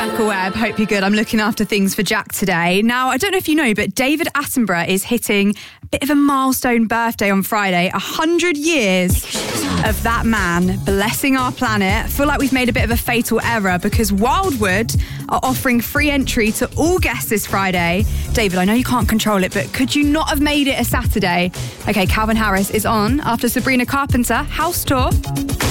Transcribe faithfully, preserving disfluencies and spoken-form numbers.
Michael Webb, hope you're good. I'm looking after things for Jack today. Now, I don't know if you know, but David Attenborough is hitting a bit of a milestone birthday on Friday. A hundred years of that man blessing our planet. I feel like we've made a bit of a fatal error because Wildwood are offering free entry to all guests this Friday. David, I know you can't control it, but could you not have made it a Saturday? Okay, Calvin Harris is on after Sabrina Carpenter House Tour.